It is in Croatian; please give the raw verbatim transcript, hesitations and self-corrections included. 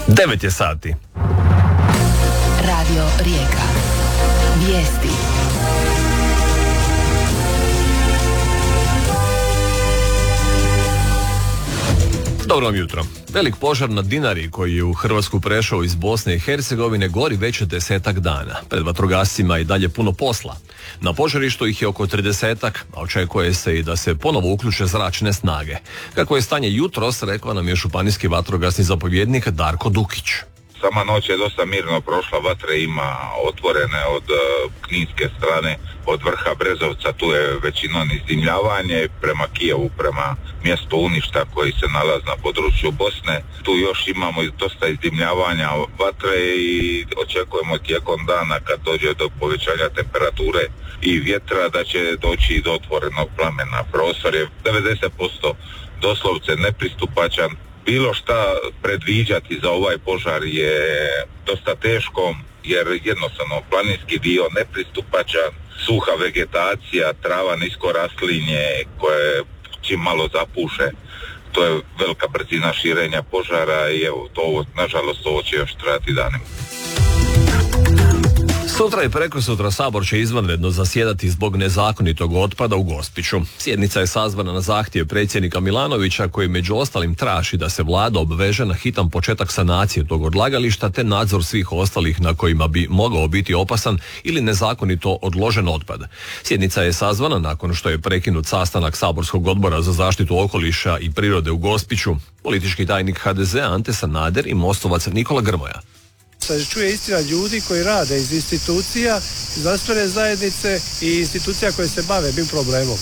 devet je sati. Radio Rijeka. Vijesti. Dobro vam jutro. Velik požar na Dinari koji je u Hrvatsku prešao iz Bosne i Hercegovine gori već desetak dana. Pred vatrogascima je dalje puno posla. Na požarištu ih je oko tridesetak, a očekuje se i da se ponovo uključe zračne snage. Kako je stanje jutros, rekao nam je županijski vatrogasni zapovjednik Darko Dukić. Sama noć je dosta mirno prošla, vatre ima otvorene od uh, kninske strane, od vrha Brezovca, tu je većinom izdimljavanje prema Kijevu, prema mjestu Uništa koji se nalazi na području Bosne. Tu još imamo dosta izdimljavanja vatre i očekujemo tijekom dana kad dođe do povećanja temperature i vjetra da će doći do otvorenog plamena. Prostor je devedeset posto doslovce nepristupačan. Bilo šta predviđati za ovaj požar je dosta teško, jer jednostavno planinski dio nepristupačan, suha vegetacija, trava nisko rastlinje koje čim malo zapuše, to je velika brzina širenja požara i evo, to nažalost ovo će još trajati danima. Sutra i prekosutra Sabor će izvanredno zasjedati zbog nezakonitog otpada u Gospiću. Sjednica je sazvana na zahtjev predsjednika Milanovića koji među ostalim traži da se vlada obveže na hitan početak sanacije tog odlagališta te nadzor svih ostalih na kojima bi mogao biti opasan ili nezakonito odložen otpad. Sjednica je sazvana nakon što je prekinut sastanak Saborskog odbora za zaštitu okoliša i prirode u Gospiću. Politički tajnik ha de ze a Ante Sanader i mostovac Nikola Grmoja. Se čuje istina ljudi koji rade iz institucija, znanstvene zajednice i institucija koje se bave ovim problemom.